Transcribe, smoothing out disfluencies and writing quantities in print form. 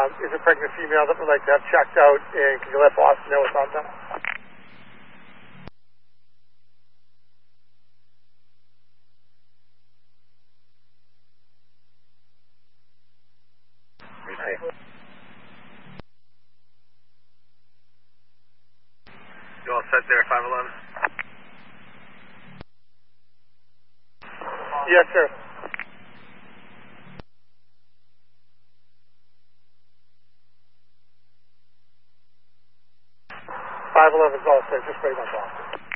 is a pregnant female that would like to have checked out, and can you let Boston know what's on that? You all set there, 511? Yes, sir. Five 11's all set. Just wait on Boston.